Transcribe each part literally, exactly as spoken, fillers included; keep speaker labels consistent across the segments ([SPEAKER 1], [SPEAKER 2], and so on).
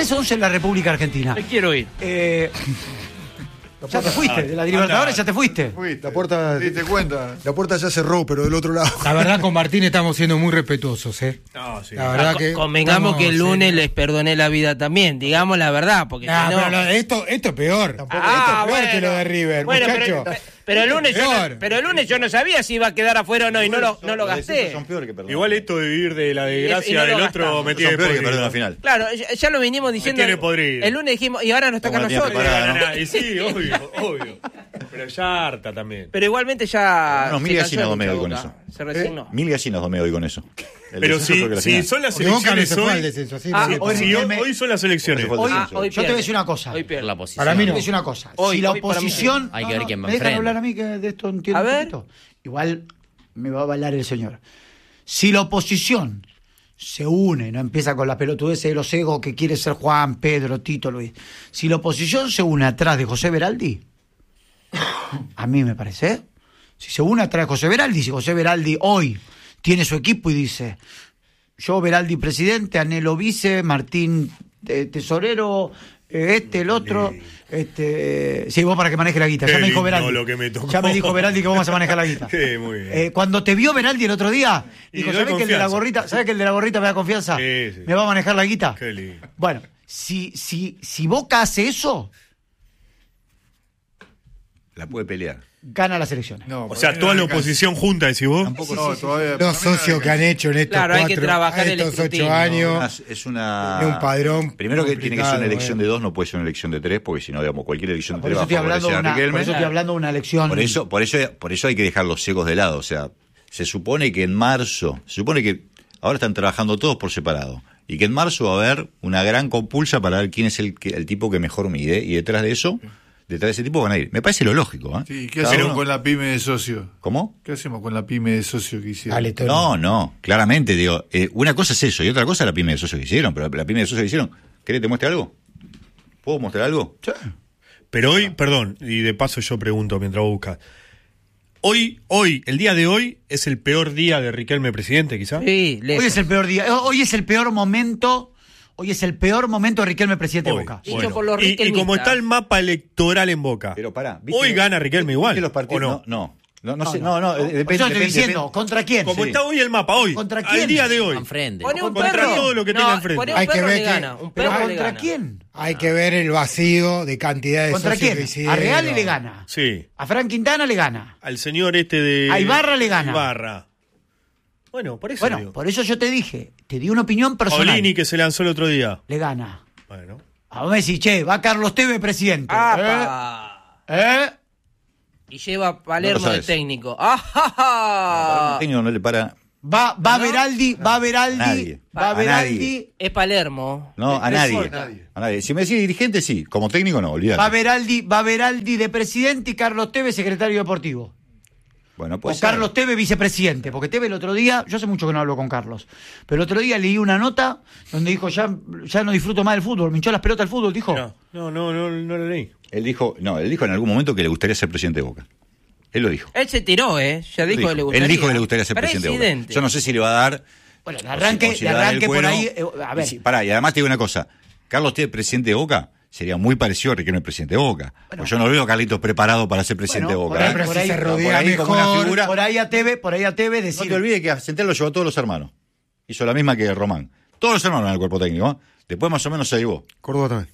[SPEAKER 1] diez once en la República Argentina.
[SPEAKER 2] Me quiero ir.
[SPEAKER 1] Eh, ya te fuiste, de la Libertadores ya te fuiste.
[SPEAKER 3] La puerta,
[SPEAKER 4] ¿Te diste cuenta?
[SPEAKER 3] la puerta ya cerró, pero del otro lado.
[SPEAKER 5] La verdad, con Martín estamos siendo muy respetuosos, ¿eh?
[SPEAKER 6] No, sí.
[SPEAKER 5] La verdad
[SPEAKER 2] Ah,
[SPEAKER 5] que
[SPEAKER 2] convengamos
[SPEAKER 5] estamos,
[SPEAKER 2] que el lunes
[SPEAKER 5] sí.
[SPEAKER 2] les perdoné la vida también, digamos la verdad, porque
[SPEAKER 5] Nah,
[SPEAKER 2] si no...
[SPEAKER 5] pero lo- esto, esto es peor.
[SPEAKER 3] Tampoco-
[SPEAKER 2] Ah,
[SPEAKER 5] esto es peor
[SPEAKER 2] bueno.
[SPEAKER 5] que lo de River,
[SPEAKER 2] Bueno,
[SPEAKER 5] muchacho.
[SPEAKER 2] pero, pero el lunes yo
[SPEAKER 5] Peor.
[SPEAKER 2] no, pero el lunes yo no sabía si iba a quedar afuera o no, y no lo, no lo gasté.
[SPEAKER 7] Son peores que perder.
[SPEAKER 6] Igual esto de vivir de la
[SPEAKER 2] Y
[SPEAKER 6] desgracia
[SPEAKER 2] no lo
[SPEAKER 6] del otro
[SPEAKER 2] gastamos.
[SPEAKER 6] me
[SPEAKER 7] Son
[SPEAKER 6] tiene
[SPEAKER 7] peores que
[SPEAKER 6] podrido.
[SPEAKER 7] perder una final.
[SPEAKER 2] Claro, ya, ya lo venimos diciendo.
[SPEAKER 6] tiene podrido.
[SPEAKER 2] El lunes dijimos, y ahora nos toca a
[SPEAKER 7] Como la tiene
[SPEAKER 2] nosotros.
[SPEAKER 7] preparada, ¿no?
[SPEAKER 6] Y sí, obvio, obvio. Pero ya harta también.
[SPEAKER 2] Pero igualmente ya.
[SPEAKER 7] No,
[SPEAKER 2] se
[SPEAKER 7] mil
[SPEAKER 2] cansó
[SPEAKER 7] gallinas
[SPEAKER 2] el
[SPEAKER 7] domé hoy
[SPEAKER 2] hincha
[SPEAKER 7] con
[SPEAKER 2] Boca.
[SPEAKER 7] eso.
[SPEAKER 2] Se resignó.
[SPEAKER 7] Mil gallinas domé hoy con eso. El
[SPEAKER 6] Pero
[SPEAKER 7] descenso
[SPEAKER 6] si,
[SPEAKER 7] creo que la
[SPEAKER 6] si
[SPEAKER 7] final.
[SPEAKER 6] son las
[SPEAKER 5] Porque Boca no
[SPEAKER 6] elecciones
[SPEAKER 5] se fue al
[SPEAKER 6] hoy.
[SPEAKER 5] descenso, así
[SPEAKER 2] Ah,
[SPEAKER 5] no-
[SPEAKER 2] hoy
[SPEAKER 6] Si
[SPEAKER 2] no
[SPEAKER 6] hoy,
[SPEAKER 2] me-
[SPEAKER 6] hoy son las elecciones.
[SPEAKER 7] Hoy-
[SPEAKER 1] Hoy,
[SPEAKER 2] Ah, hoy
[SPEAKER 1] yo te voy a
[SPEAKER 2] pierde.
[SPEAKER 1] decir una cosa.
[SPEAKER 2] Hoy pierde.
[SPEAKER 8] La posición.
[SPEAKER 5] Para mí
[SPEAKER 1] Te
[SPEAKER 5] no.
[SPEAKER 1] voy a decir una cosa.
[SPEAKER 2] Hoy-
[SPEAKER 1] si la
[SPEAKER 2] hoy para mí-
[SPEAKER 1] oposición.
[SPEAKER 8] Hay que ver quién va
[SPEAKER 1] ¿Me dejan
[SPEAKER 8] enfrente.
[SPEAKER 1] hablar a mí que de esto entiendo
[SPEAKER 2] A
[SPEAKER 1] un
[SPEAKER 2] ver.
[SPEAKER 1] poquito? Igual me va a avalar el señor. Si la oposición se une, no empieza con la pelotudez de los egos que quiere ser Juan, Pedro, Tito, Luis. Si la oposición se une atrás de José Beraldi, a mí me parece, si se une atrás de José Beraldi, si José Beraldi hoy tiene su equipo y dice, yo Beraldi presidente, Anhelo vice, Martín eh, tesorero, eh, este, el otro, este, sí, vos para que maneje la guita,
[SPEAKER 6] Qué
[SPEAKER 1] ya me dijo
[SPEAKER 6] lindo
[SPEAKER 1] Beraldi,
[SPEAKER 6] lo que me tocó.
[SPEAKER 1] ya me dijo Beraldi que vos vas a manejar la guita.
[SPEAKER 6] Sí, muy bien.
[SPEAKER 1] Eh, cuando te vio Beraldi el otro día,
[SPEAKER 6] Y
[SPEAKER 1] dijo,
[SPEAKER 6] doy
[SPEAKER 1] ¿sabés que el de la
[SPEAKER 6] confianza.
[SPEAKER 1] gorrita, ¿sabés que el de la gorrita me da confianza?
[SPEAKER 6] Sí, sí.
[SPEAKER 1] ¿Me va a manejar la guita?
[SPEAKER 6] Qué lindo.
[SPEAKER 1] Bueno, si, si, si Boca hace eso,
[SPEAKER 7] La puede pelear.
[SPEAKER 1] gana las elecciones.
[SPEAKER 4] No,
[SPEAKER 6] O
[SPEAKER 4] para
[SPEAKER 6] sea,
[SPEAKER 4] mí
[SPEAKER 6] toda
[SPEAKER 4] no
[SPEAKER 6] la
[SPEAKER 4] alcanza.
[SPEAKER 6] oposición junta, decís vos.
[SPEAKER 7] Tampoco
[SPEAKER 4] No, todavía. para
[SPEAKER 5] Los
[SPEAKER 4] mí no
[SPEAKER 5] socios que han
[SPEAKER 4] alcanza.
[SPEAKER 5] hecho en estos
[SPEAKER 2] Claro, hay que
[SPEAKER 5] cuatro,
[SPEAKER 2] trabajar el
[SPEAKER 5] estos ocho
[SPEAKER 2] escrutinio.
[SPEAKER 5] años.
[SPEAKER 7] Es una.
[SPEAKER 5] Es un padrón
[SPEAKER 7] Primero que tiene que ser una
[SPEAKER 5] complicado,
[SPEAKER 7] elección
[SPEAKER 5] eh.
[SPEAKER 7] de dos, no puede ser una elección de tres, porque si no, digamos, cualquier elección de
[SPEAKER 1] Por
[SPEAKER 7] tres
[SPEAKER 1] eso
[SPEAKER 7] va a
[SPEAKER 1] estoy hablando de
[SPEAKER 7] favorecer a
[SPEAKER 1] una, por
[SPEAKER 7] Riquelme.
[SPEAKER 1] eso estoy hablando de una elección.
[SPEAKER 7] Por eso, por eso, por eso hay que dejar los ciegos de lado. O sea, se supone que en marzo, se supone que ahora están trabajando todos por separado, y que en marzo va a haber una gran compulsa para ver quién es el, que- el tipo que mejor mide, y detrás de eso, detrás de ese tipo van a ir. Me parece lo lógico, ¿eh?
[SPEAKER 4] Sí, ¿qué
[SPEAKER 7] Cada
[SPEAKER 4] hacemos
[SPEAKER 7] uno-
[SPEAKER 4] con la pyme de socio?
[SPEAKER 7] ¿Cómo?
[SPEAKER 4] ¿Qué hacemos con la pyme de socio que hicieron?
[SPEAKER 5] Dale, Tony.
[SPEAKER 7] No, no, claramente, digo, eh, una cosa es eso, y otra cosa es la pyme de socios que hicieron, pero la pyme de socios que hicieron, ¿querés que te muestre algo? ¿Puedo mostrar algo?
[SPEAKER 6] Pero hoy, perdón, y de paso yo pregunto mientras vos buscas. Hoy, hoy, el día de hoy, es el peor día de Riquelme presidente, quizá.
[SPEAKER 2] Sí, lejos.
[SPEAKER 1] Hoy es el peor día, hoy es el peor momento, hoy es el peor momento de Riquelme presidente de
[SPEAKER 6] Hoy.
[SPEAKER 1] Boca.
[SPEAKER 2] Dicho por los
[SPEAKER 6] y, y
[SPEAKER 2] riquelmistas.
[SPEAKER 6] como está el mapa electoral en Boca,
[SPEAKER 7] Pero pará.
[SPEAKER 6] hoy gana Riquelme igual,
[SPEAKER 7] ¿viste los partidos?
[SPEAKER 6] ¿o no?
[SPEAKER 7] No, no, no, no, sé, no, no, eh, depende.
[SPEAKER 1] Por eso estoy
[SPEAKER 7] depende-
[SPEAKER 1] diciendo,
[SPEAKER 7] depende-
[SPEAKER 1] ¿contra quién?
[SPEAKER 6] Como
[SPEAKER 7] Sí.
[SPEAKER 6] está hoy el mapa, hoy,
[SPEAKER 1] ¿Contra
[SPEAKER 6] al
[SPEAKER 1] quién?
[SPEAKER 6] día de hoy.
[SPEAKER 8] Enfrente.
[SPEAKER 2] Pone un
[SPEAKER 6] Contra
[SPEAKER 2] perro.
[SPEAKER 6] todo lo que tenga
[SPEAKER 2] No,
[SPEAKER 6] enfrente.
[SPEAKER 2] pone un
[SPEAKER 5] Hay que
[SPEAKER 2] perro
[SPEAKER 5] ver
[SPEAKER 2] le
[SPEAKER 5] que-
[SPEAKER 2] gana. Un
[SPEAKER 1] ¿Pero
[SPEAKER 2] perro le
[SPEAKER 1] contra
[SPEAKER 2] gana.
[SPEAKER 1] quién?
[SPEAKER 5] Hay que ver el vacío de cantidad de
[SPEAKER 1] ¿Contra
[SPEAKER 5] socios
[SPEAKER 1] quién?
[SPEAKER 5] que hicieron.
[SPEAKER 1] A Real le gana.
[SPEAKER 6] Sí,
[SPEAKER 1] A Fran Quintana le gana.
[SPEAKER 6] al señor este de...
[SPEAKER 1] A Ibarra le gana.
[SPEAKER 6] Ibarra. Bueno, por eso
[SPEAKER 1] Bueno,
[SPEAKER 6] digo.
[SPEAKER 1] por eso yo te dije, te di una opinión personal.
[SPEAKER 6] Paulini que se lanzó el otro día.
[SPEAKER 1] Le gana.
[SPEAKER 6] Bueno.
[SPEAKER 1] A vos me decís, che, va Carlos Tevez presidente.
[SPEAKER 2] ¡Apa!
[SPEAKER 1] ¿Eh? ¿Eh?
[SPEAKER 2] Y lleva a Palermo
[SPEAKER 7] No lo
[SPEAKER 2] de
[SPEAKER 7] sabes.
[SPEAKER 2] técnico. ¡Ah,
[SPEAKER 7] Para un
[SPEAKER 2] ja,
[SPEAKER 7] técnico no le para
[SPEAKER 1] Va, va
[SPEAKER 2] ¿No?
[SPEAKER 1] Beraldi, va Beraldi,
[SPEAKER 7] A nadie.
[SPEAKER 1] va
[SPEAKER 7] A
[SPEAKER 1] Beraldi,
[SPEAKER 7] nadie.
[SPEAKER 2] Es Palermo.
[SPEAKER 7] no, a
[SPEAKER 2] No
[SPEAKER 7] nadie.
[SPEAKER 2] importa.
[SPEAKER 7] A nadie. Si me decís dirigente, sí. Como técnico, no, olvídate.
[SPEAKER 1] va Beraldi, va Beraldi de presidente y Carlos Tevez secretario deportivo.
[SPEAKER 7] Bueno,
[SPEAKER 1] O
[SPEAKER 7] pues. ser.
[SPEAKER 1] Carlos Tevez vicepresidente, porque Tevez el otro día, yo hace mucho que no hablo con Carlos, pero el otro día leí una nota donde dijo, ya, ya no disfruto más del fútbol, me hinchó las pelotas del fútbol, dijo.
[SPEAKER 6] No, no, no, no, no lo leí.
[SPEAKER 7] Él dijo, no, él dijo en algún momento que le gustaría ser presidente de Boca. Él lo dijo.
[SPEAKER 2] Él se tiró, ¿eh? Ya dijo,
[SPEAKER 7] Dijo.
[SPEAKER 2] que le gustaría.
[SPEAKER 7] Él dijo que le gustaría ser presidente, de
[SPEAKER 2] Presidente.
[SPEAKER 7] Boca. Yo no sé si le va a dar.
[SPEAKER 1] Bueno, de
[SPEAKER 7] o si-
[SPEAKER 1] arranque,
[SPEAKER 7] o si
[SPEAKER 1] de
[SPEAKER 7] le va a dar el
[SPEAKER 1] arranque por
[SPEAKER 7] cuero.
[SPEAKER 1] ahí, eh, a ver.
[SPEAKER 7] Y si- pará, y además te digo una cosa. Carlos Tevez, presidente de Boca, sería muy parecido a Riquelme, presidente de Boca. Pues yo no veo a Carlitos preparado para ser presidente
[SPEAKER 1] Bueno,
[SPEAKER 7] de Boca.
[SPEAKER 1] por ahí-
[SPEAKER 7] ¿eh?
[SPEAKER 5] Pero
[SPEAKER 1] por
[SPEAKER 5] si
[SPEAKER 1] ahí-
[SPEAKER 5] se
[SPEAKER 1] por
[SPEAKER 5] rodea
[SPEAKER 7] ahí como una
[SPEAKER 5] mejor.
[SPEAKER 7] figura.
[SPEAKER 1] Por ahí a Tevez, por ahí a Tevez
[SPEAKER 7] No
[SPEAKER 1] decir.
[SPEAKER 7] te olvides que a Centeno lo llevó a todos los hermanos. Hizo la misma que Román. Todos los hermanos en el cuerpo técnico. ¿eh? Después más o menos se llevó.
[SPEAKER 3] Córdoba también.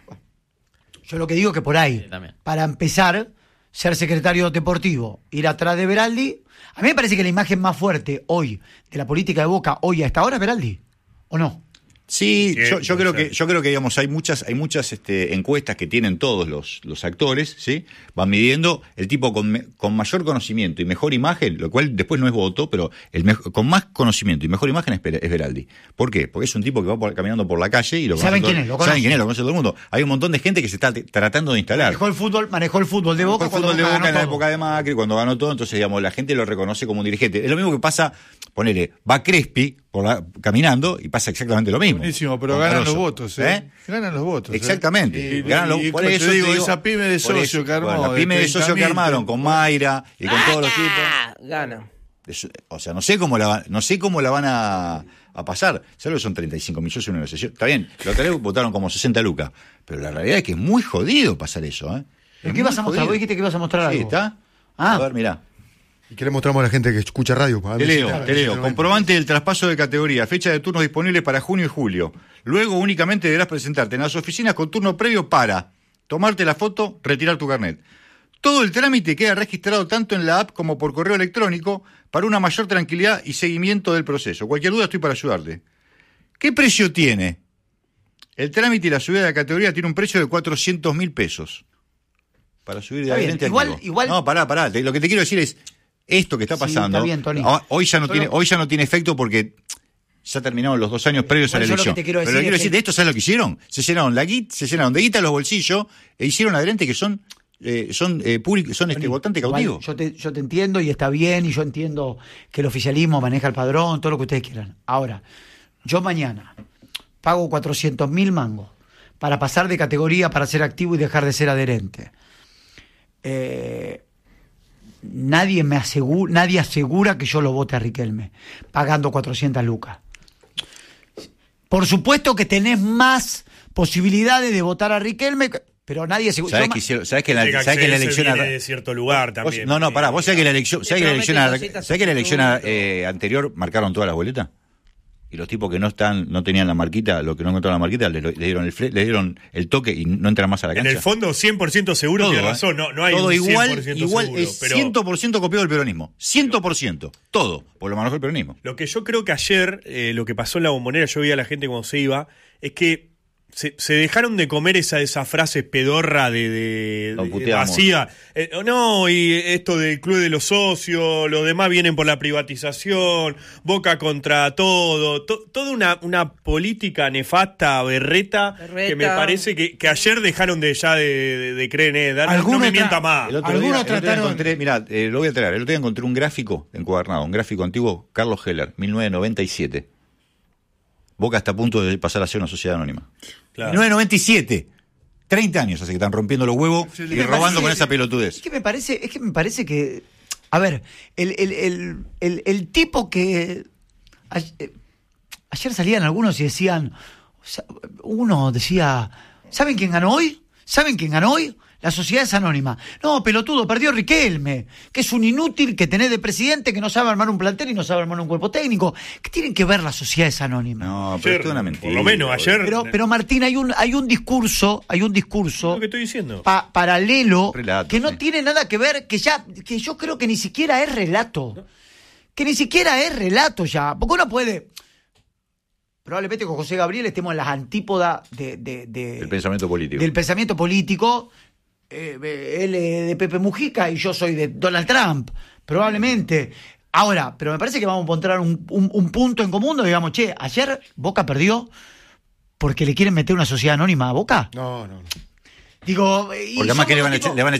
[SPEAKER 1] Yo lo que digo que por ahí,
[SPEAKER 8] Sí, también.
[SPEAKER 1] para empezar, ser secretario deportivo, ir atrás de Beraldi, a mí me parece que la imagen más fuerte hoy de la política de Boca hoy a esta hora es Beraldi, ¿o no?
[SPEAKER 7] Sí,
[SPEAKER 6] Sí,
[SPEAKER 7] yo, yo
[SPEAKER 6] puede
[SPEAKER 7] creo
[SPEAKER 6] ser.
[SPEAKER 7] que yo creo que digamos hay muchas hay muchas este, encuestas que tienen todos los, los actores, ¿sí? Van midiendo el tipo con, me- con mayor conocimiento y mejor imagen, lo cual después no es voto, pero el mejo- con más conocimiento y mejor imagen es, Pere- es Beraldi. ¿Por qué? Porque es un tipo que va por- caminando por la calle y lo
[SPEAKER 1] ¿Saben
[SPEAKER 7] conoce todo-
[SPEAKER 1] quién es? Lo
[SPEAKER 7] saben
[SPEAKER 1] conocen.
[SPEAKER 7] quién es, lo conoce todo el mundo. Hay un montón de gente que se está t- tratando de instalar.
[SPEAKER 1] Manejó el fútbol, manejó el fútbol de Boca
[SPEAKER 7] El
[SPEAKER 1] cuando
[SPEAKER 7] fútbol de
[SPEAKER 1] Boca
[SPEAKER 7] Boca
[SPEAKER 1] ganó
[SPEAKER 7] en la
[SPEAKER 1] todo.
[SPEAKER 7] época de Macri, cuando ganó todo, entonces digamos la gente lo reconoce como un dirigente. Es lo mismo que pasa, ponele, va Crespi por la- caminando y pasa exactamente lo mismo.
[SPEAKER 4] Buenísimo, pero
[SPEAKER 7] Con
[SPEAKER 4] ganan
[SPEAKER 7] Caroso.
[SPEAKER 4] los votos, ¿eh? Ganan los votos. ¿eh?
[SPEAKER 7] Exactamente.
[SPEAKER 4] Y,
[SPEAKER 7] Ganan los-
[SPEAKER 4] y- y
[SPEAKER 7] por
[SPEAKER 4] te
[SPEAKER 7] eso
[SPEAKER 4] digo,
[SPEAKER 7] te digo,
[SPEAKER 4] esa pyme de
[SPEAKER 7] por
[SPEAKER 4] socio
[SPEAKER 7] eso,
[SPEAKER 4] que armó.
[SPEAKER 7] bueno, la pyme de socio que
[SPEAKER 4] treinta mil,
[SPEAKER 7] armaron con Mayra y con todos los tipos.
[SPEAKER 2] Gana.
[SPEAKER 7] Eso- O sea, no sé cómo la van, no sé cómo la van a, a pasar. ¿Sabes lo que son treinta y cinco millones en una sesión? Está bien, la otra vez votaron como sesenta lucas, pero la realidad es que es muy jodido pasar eso, ¿eh?
[SPEAKER 1] ¿Pero qué vas a mostrar? Vos dijiste que ibas a mostrar
[SPEAKER 7] Sí,
[SPEAKER 1] algo.
[SPEAKER 7] ¿está?
[SPEAKER 1] Ah.
[SPEAKER 7] A ver, mirá.
[SPEAKER 3] Y que le mostramos a la gente que escucha radio. para
[SPEAKER 7] Te
[SPEAKER 3] ver si-
[SPEAKER 7] leo, te leo. Comprobante del traspaso de categoría. Fecha de turnos disponible para junio y julio. Luego únicamente deberás presentarte en las oficinas con turno previo para tomarte la foto, retirar tu carnet. Todo el trámite queda registrado tanto en la app como por correo electrónico para una mayor tranquilidad y seguimiento del proceso. Cualquier duda estoy para ayudarte. ¿Qué precio tiene? El trámite y la subida de la categoría tiene un precio de cuatrocientos mil pesos. Para subir de
[SPEAKER 1] Está bien,
[SPEAKER 7] adherente a
[SPEAKER 1] igual-
[SPEAKER 7] activo.
[SPEAKER 1] igual-
[SPEAKER 7] No, pará, pará. Te- Lo que te quiero decir es, esto que está
[SPEAKER 1] Sí,
[SPEAKER 7] pasando,
[SPEAKER 1] está bien, Tony.
[SPEAKER 7] ah, hoy, ya no
[SPEAKER 1] Solo-
[SPEAKER 7] tiene, hoy ya no tiene efecto porque ya terminaron los dos años previos a la
[SPEAKER 1] Bueno, yo lo que
[SPEAKER 7] elección.
[SPEAKER 1] te quiero
[SPEAKER 7] Pero
[SPEAKER 1] decir
[SPEAKER 7] lo que quiero
[SPEAKER 1] es
[SPEAKER 7] decir,
[SPEAKER 1] que-
[SPEAKER 7] de esto, ¿sabes lo que hicieron? Se llenaron la guita, se llenaron de guita los bolsillos e hicieron adherentes que son eh, son eh, públicos, son este, votantes
[SPEAKER 1] Igual,
[SPEAKER 7] cautivos.
[SPEAKER 1] Yo te, yo te entiendo y está bien, y yo entiendo que el oficialismo maneja el padrón, todo lo que ustedes quieran. Ahora, yo mañana pago cuatrocientos mil mangos para pasar de categoría, para ser activo y dejar de ser adherente. Eh, nadie me asegura, nadie asegura que yo lo vote a Riquelme, pagando cuatrocientas lucas. Por supuesto que tenés más posibilidades de votar a Riquelme, pero nadie asegura.
[SPEAKER 7] ¿Sabes
[SPEAKER 1] yo
[SPEAKER 7] que,
[SPEAKER 1] ma-
[SPEAKER 7] hicieron- sabes que la,
[SPEAKER 6] Llega
[SPEAKER 7] sabes que la
[SPEAKER 6] Access
[SPEAKER 7] elección
[SPEAKER 6] viene
[SPEAKER 7] a-
[SPEAKER 6] de cierto lugar
[SPEAKER 7] Vos-
[SPEAKER 6] también.
[SPEAKER 7] no, no, pará, vos sabés que la elección,
[SPEAKER 2] Te
[SPEAKER 7] sabés que la
[SPEAKER 2] prometen
[SPEAKER 7] elección, a-
[SPEAKER 2] cositas
[SPEAKER 7] sabés que la
[SPEAKER 2] a
[SPEAKER 7] elección a-
[SPEAKER 2] futuro.
[SPEAKER 7] eh, anterior marcaron todas las boletas. Y los tipos que no están, no tenían la marquita, los que no encontraron la marquita, le, le dieron el fle- le dieron el toque y no entran más a la
[SPEAKER 6] En
[SPEAKER 7] cancha.
[SPEAKER 6] el fondo, cien por ciento seguro,
[SPEAKER 7] Todo,
[SPEAKER 6] tiene
[SPEAKER 7] ¿eh?
[SPEAKER 6] razón. No, no hay
[SPEAKER 7] todo
[SPEAKER 6] un
[SPEAKER 7] igual,
[SPEAKER 6] cien por ciento
[SPEAKER 7] igual
[SPEAKER 6] seguro.
[SPEAKER 7] es
[SPEAKER 6] pero
[SPEAKER 7] cien por ciento copiado del peronismo. cien por ciento. Todo. Por lo manejó el peronismo.
[SPEAKER 6] lo que yo creo que ayer, eh, lo que pasó en la Bombonera, yo vi a la gente cuando se iba, es que se, se dejaron de comer esa, esa frase pedorra de, de,
[SPEAKER 7] Lo
[SPEAKER 6] de
[SPEAKER 7] puteamos.
[SPEAKER 6] vacía. Eh, no, y esto del club de los socios, los demás vienen por la privatización, Boca contra todo, to- toda una, una política nefasta, berreta,
[SPEAKER 2] Berreta.
[SPEAKER 6] que me parece que, que ayer dejaron de ya de, de, de creer en él. No
[SPEAKER 5] Algunos
[SPEAKER 6] me
[SPEAKER 5] tra-
[SPEAKER 6] mienta más.
[SPEAKER 7] El otro
[SPEAKER 5] Algunos
[SPEAKER 7] día, el otro día
[SPEAKER 5] trataron-
[SPEAKER 7] encontré, mirá, eh, lo voy a traer. El otro día encontré un gráfico encuadernado, un gráfico antiguo, Carlos Heller, mil novecientos noventa y siete. Boca está a punto de pasar a ser una sociedad anónima.
[SPEAKER 6] Claro.
[SPEAKER 7] mil novecientos noventa y siete. treinta años hace que están rompiendo los huevos y
[SPEAKER 1] me
[SPEAKER 7] robando
[SPEAKER 1] parece-
[SPEAKER 7] con esa
[SPEAKER 1] Es
[SPEAKER 7] pelotudez.
[SPEAKER 1] que me parece, es que me parece que, a ver, el, el, el, el, el tipo que a- eh, ayer salían algunos y decían, o sea, uno decía, ¿saben quién ganó hoy? ¿Saben quién ganó hoy? La sociedad es anónima. No, pelotudo, perdió Riquelme, que es un inútil que tenés de presidente, que no sabe armar un plantel y no sabe armar un cuerpo técnico. ¿Qué tienen que ver las sociedades anónimas?
[SPEAKER 7] No, pero
[SPEAKER 6] Ayer,
[SPEAKER 7] esto es una mentira.
[SPEAKER 6] por lo menos, ayer-
[SPEAKER 1] Pero, pero Martín, hay un, hay un discurso, hay un discurso
[SPEAKER 6] lo que estoy diciendo.
[SPEAKER 1] pa- paralelo
[SPEAKER 7] Relato,
[SPEAKER 1] que no
[SPEAKER 7] sí.
[SPEAKER 1] tiene nada que ver, que ya, que yo creo que ni siquiera es relato. Que ni siquiera es relato ya. Porque uno puede. Probablemente con José Gabriel estemos en las antípodas de, de- de-
[SPEAKER 7] El pensamiento político.
[SPEAKER 1] del pensamiento político. Eh, él es de Pepe Mujica y yo soy de Donald Trump. Probablemente. Ahora, pero me parece que vamos a encontrar un, un- un punto en común donde digamos, che, ayer Boca perdió porque le quieren meter una sociedad anónima a Boca.
[SPEAKER 3] No, no, no.
[SPEAKER 1] Digo, y
[SPEAKER 7] Porque además
[SPEAKER 1] somos
[SPEAKER 7] que le
[SPEAKER 1] los
[SPEAKER 7] van, a
[SPEAKER 1] tipos-
[SPEAKER 7] echar, le van a